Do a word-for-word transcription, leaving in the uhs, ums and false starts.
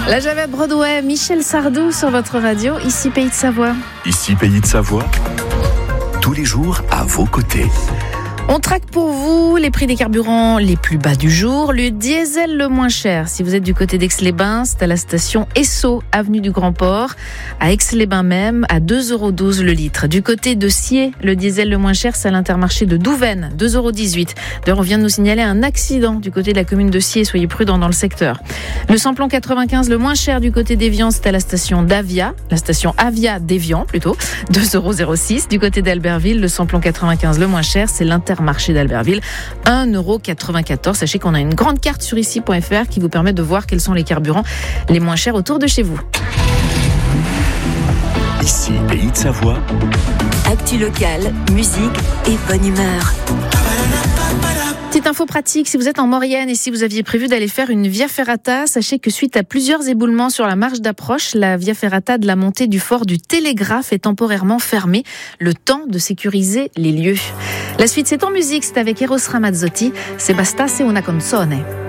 La Javette Broadway, Michel Sardou sur votre radio, ici Pays de Savoie. Ici Pays de Savoie, tous les jours à vos côtés. On traque pour vous les prix des carburants les plus bas du jour. Le diesel le moins cher, si vous êtes du côté d'Aix-les-Bains, c'est à la station Esso, avenue du Grand Port. À Aix-les-Bains même, à deux euros douze le litre. Du côté de Sciez, le diesel le moins cher, c'est à l'intermarché de Douvaine, deux euros dix-huit. D'ailleurs, on vient de nous signaler un accident du côté de la commune de Sciez. Soyez prudents dans le secteur. Le samplon quatre-vingt-quinze le moins cher du côté d'Évian, c'est à la station d'Avia, la station Avia d'Évian plutôt, deux euros zéro six. Du côté d'Albertville, le samplon quatre-vingt-quinze le moins cher, c'est l'intermarché marché d'Albertville, un euro quatre-vingt-quatorze. Sachez qu'on a une grande carte sur ici point f r qui vous permet de voir quels sont les carburants les moins chers autour de chez vous. Ici, Pays de Savoie. Actu locale, musique et bonne humeur. Petite info pratique, si vous êtes en Maurienne et si vous aviez prévu d'aller faire une Via Ferrata, sachez que suite à plusieurs éboulements sur la marche d'approche, la Via Ferrata de la montée du fort du Télégraphe est temporairement fermée, le temps de sécuriser les lieux. La suite, c'est en musique, c'est avec Eros Ramazzotti, c'est Bastasse una canzone.